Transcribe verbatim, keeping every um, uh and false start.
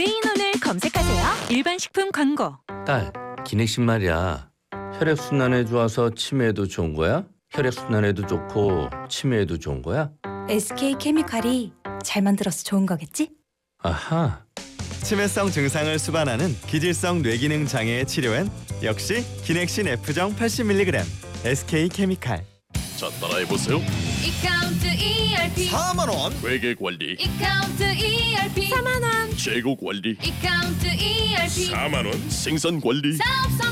유인원을 검색하세요. 일반 식품 광고. 딸, 기내식 말이야. 혈액순환에 좋아서 치매에도 좋은 거야? 혈액순환에도 좋고 치매에도 좋은 거야? 에스케이케미칼이 잘 만들어서 좋은 거겠지? 아하. 치매성 증상을 수반하는 기질성 뇌기능 장애의 치료엔 역시 기넥신 F정 팔십 밀리그램 에스케이케미칼. 자, 따라해보세요. 이카운트 이알피 사만 원. 회계 관리, 이카운트 이알피 사만 원. 재고 관리, 이카운트 이알피 사만 원. 생산 관리, 사업